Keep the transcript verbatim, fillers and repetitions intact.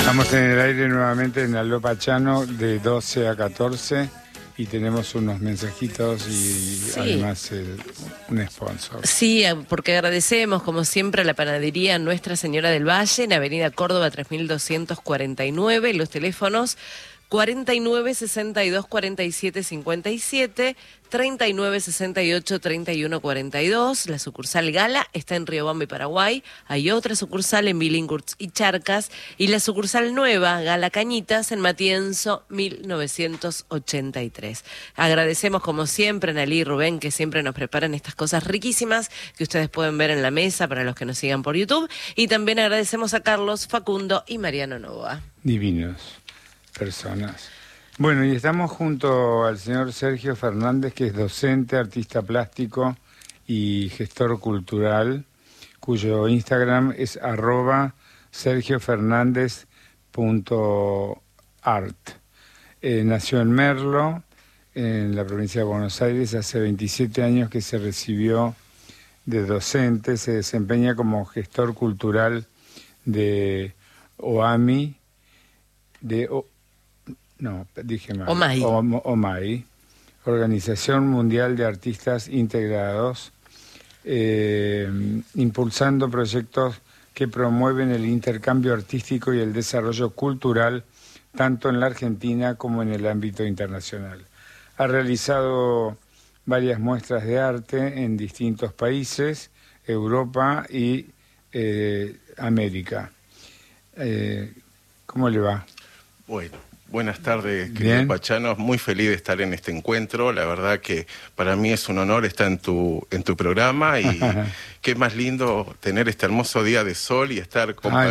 Estamos en el aire nuevamente en Aló Pachano de doce a catorce y tenemos unos mensajitos y Sí. además el, un sponsor. Sí, porque agradecemos como siempre a la panadería Nuestra Señora del Valle en Avenida Córdoba tres mil doscientos cuarenta y nueve, los teléfonos cuarenta y nueve, sesenta y dos, cuarenta y siete, cincuenta y siete, treinta y nueve, sesenta y ocho, treinta y uno, cuarenta y dos. La sucursal Gala está en Riobamba y Paraguay. Hay otra sucursal en Billinghurst y Charcas. Y la sucursal nueva, Gala Cañitas, en Matienzo, mil novecientos ochenta y tres. Agradecemos como siempre a Nalí y Rubén, que siempre nos preparan estas cosas riquísimas que ustedes pueden ver en la mesa para los que nos sigan por YouTube. Y también agradecemos a Carlos, Facundo y Mariano Novoa. Divinos personas. Bueno, y estamos junto al señor Sergio Fernández, que es docente, artista plástico y gestor cultural, cuyo Instagram es arroba sergiofernández punto art. Eh, nació en Merlo, en la provincia de Buenos Aires, hace veintisiete años que se recibió de docente, se desempeña como gestor cultural de O A M I, de O No, dije mal. OMAI. O, OMAI, Organización Mundial de Artistas Integrados, eh, impulsando proyectos que promueven el intercambio artístico y el desarrollo cultural, tanto en la Argentina como en el ámbito internacional. Ha realizado varias muestras de arte en distintos países, Europa y eh, América. Eh, ¿Cómo le va? Bueno. Buenas tardes, querido Bien. Pachano. Muy feliz de estar en este encuentro. La verdad que para mí es un honor estar en tu en tu programa y qué más lindo tener este hermoso día de sol y estar con